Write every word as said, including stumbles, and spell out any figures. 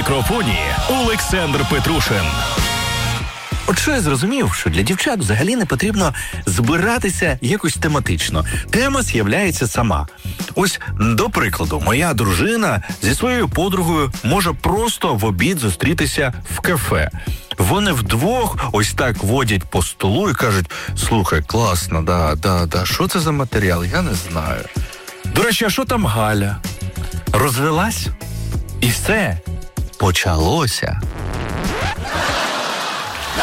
мікрофоні Олександр Петрушин. От що я зрозумів, що для дівчат взагалі не потрібно збиратися якось тематично. Тема з'являється сама. Ось, до прикладу, моя дружина зі своєю подругою може просто в обід зустрітися в кафе. Вони вдвох ось так водять по столу і кажуть: слухай, класно, да, да, да, що це за матеріал, я не знаю. До речі, а що там Галя? Розвелась? І все, почалося.